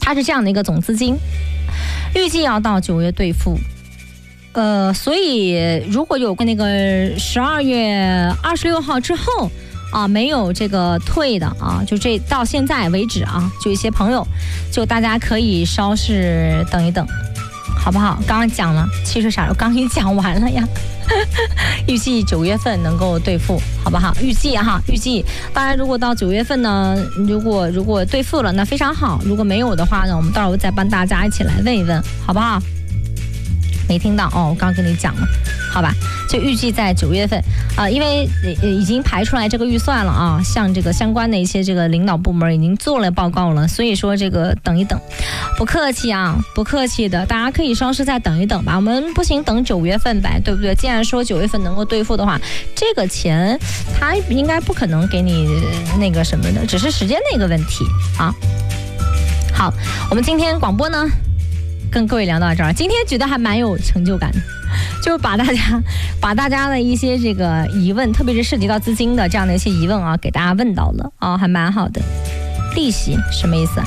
它是这样的一个总资金，预计要到9月兑付。所以如果有那个12月26号之后啊，没有这个退的啊，就这到现在为止啊，就一些朋友，就大家可以稍事等一等，好不好？刚刚讲了汽水傻肉，刚已经讲完了呀。预计9月份能够兑付，好不好？预计哈，预计。当然，如果到9月份呢，如果兑付了，那非常好；如果没有的话呢，我们到时候再帮大家一起来问一问，好不好？没听到哦，我刚跟你讲了，好吧？就预计在9月份因为已经排出来这个预算了啊，像这个相关的一些这个领导部门已经做了报告了，所以说这个等一等，不客气啊，不客气的，大家可以稍事再等一等吧。我们不行，等9月份呗，对不对？既然说9月份能够兑付的话，这个钱他应该不可能给你那个什么的，只是时间的一个问题啊。好，我们今天广播呢，跟各位聊到这儿，今天觉得还蛮有成就感的，就是把大家的一些这个疑问，特别是涉及到资金的这样的一些疑问啊，给大家问到了啊，还蛮好的。利息什么意思？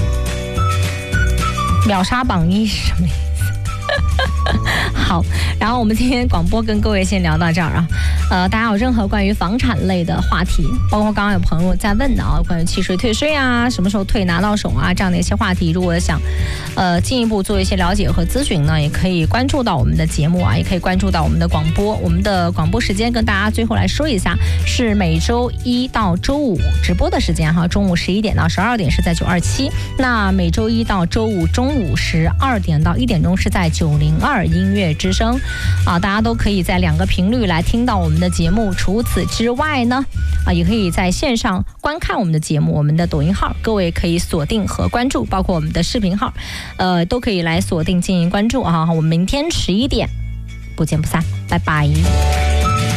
秒杀榜1是什么意思？好，然后我们今天广播跟各位先聊到这儿啊。大家有任何关于房产类的话题，包括刚刚有朋友在问的啊，关于契税退税啊，什么时候退拿到手啊这样的一些话题，如果想进一步做一些了解和咨询呢，也可以关注到我们的节目啊，也可以关注到我们的广播。我们的广播时间跟大家最后来说一下，是每周1到周5直播的时间哈，中午11点到12点是在927，那每周1到周5中午12点到1点钟是在902音乐之声啊，大家都可以在2个频率来听到我们的节目。除此之外呢，也可以在线上观看我们的节目，我们的抖音号各位可以锁定和关注，包括我们的视频号，都可以来锁定进行关注啊。我们明天11点不见不散，拜拜。